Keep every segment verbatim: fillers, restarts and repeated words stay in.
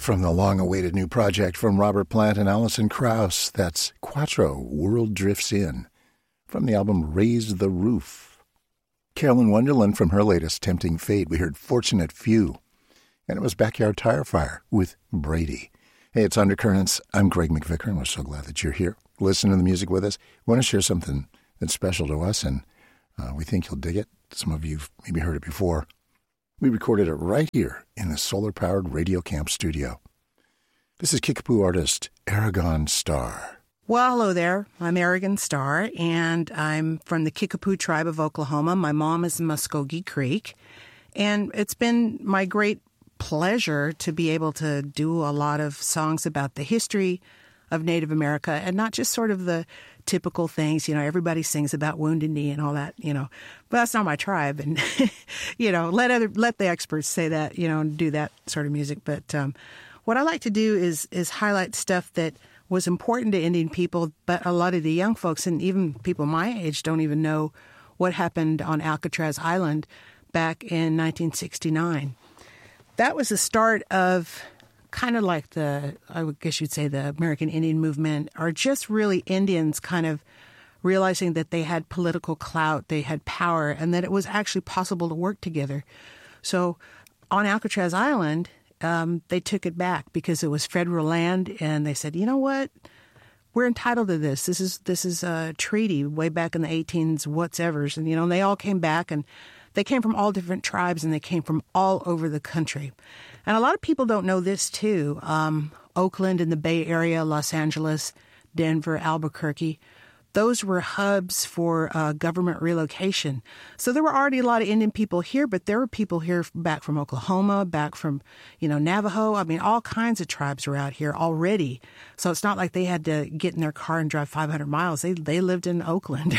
From the long-awaited new project from Robert Plant and Alison Krauss, that's Quattro, World Drifts In, from the album Raise the Roof. Carolyn Wonderland from her latest Tempting Fate, we heard Fortunate Few, and it was Backyard Tire Fire with Brady. Hey, it's Undercurrents. I'm Greg McVicker, and we're so glad that you're here. Listen to the music with us. We want to share something that's special to us, and uh, we think you'll dig it. Some of you have maybe heard it before. We recorded it right here in the solar-powered Radio Camp studio. This is Kickapoo artist Aragon Starr. Well, hello there. I'm Aragon Starr, and I'm from the Kickapoo tribe of Oklahoma. My mom is in Muskogee Creek, and it's been my great pleasure to be able to do a lot of songs about the history of Native America, and not just sort of the typical things, you know, everybody sings about Wounded Knee and all that, you know, but that's not my tribe. And, you know, let other, let the experts say that, you know, and do that sort of music. But um, what I like to do is, is highlight stuff that was important to Indian people, but a lot of the young folks and even people my age don't even know what happened on Alcatraz Island back in nineteen sixty-nine. That was the start of kind of like the, I guess you'd say, the American Indian movement, or just really Indians kind of realizing that they had political clout, they had power, and that it was actually possible to work together. So on Alcatraz Island, um, they took it back because it was federal land, and they said, you know what? We're entitled to this. This is this is a treaty way back in the eighteens, whatevers. And, you know, and they all came back, and they came from all different tribes, and they came from all over the country. And a lot of people don't know this, too. Um, Oakland and the Bay Area, Los Angeles, Denver, Albuquerque, those were hubs for uh, government relocation. So there were already a lot of Indian people here, but there were people here back from Oklahoma, back from, you know, Navajo. I mean, all kinds of tribes were out here already. So it's not like they had to get in their car and drive five hundred miles. They they lived in Oakland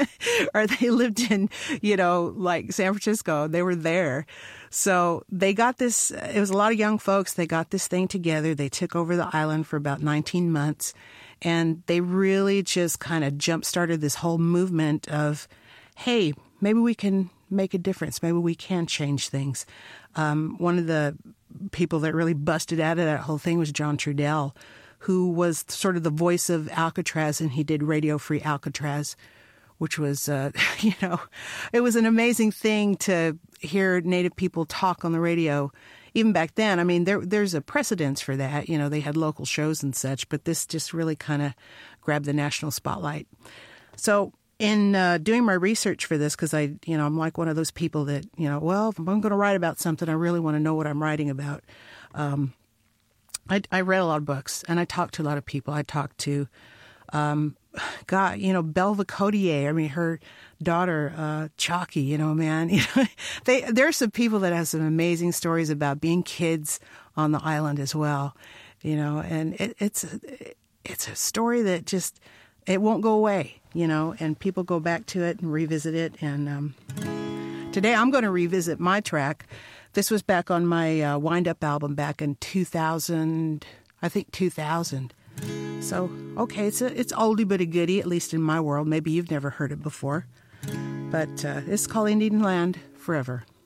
or they lived in, you know, like San Francisco. They were there. So they got this, it was a lot of young folks. They got this thing together. They took over the island for about nineteen months. And they really just kind of jump-started this whole movement of, hey, maybe we can make a difference. Maybe we can change things. Um, one of the people that really busted out of that whole thing was John Trudell, who was sort of the voice of Alcatraz, and he did Radio Free Alcatraz, which was, uh, you know, it was an amazing thing to hear Native people talk on the radio. Even back then, I mean, there there's a precedence for that. You know, they had local shows and such, but this just really kind of grabbed the national spotlight. So in uh, doing my research for this, because I, you know, I'm like one of those people that, you know, well, if I'm going to write about something, I really want to know what I'm writing about. Um, I, I read a lot of books, and I talked to a lot of people. I talked to, um, God, you know, Belva Codier. I mean, her daughter, uh, Chalky, you know, man, you know, they, there's some people that have some amazing stories about being kids on the island as well, you know, and it, it's, it's a story that just, it won't go away, you know, and people go back to it and revisit it. And, um, today I'm going to revisit my track. This was back on my, uh, Wind Up album back in two thousand, I think two thousand. So, okay, it's a, it's oldie but a goodie, at least in my world. Maybe you've never heard it before. But uh, it's called Indian Land Forever.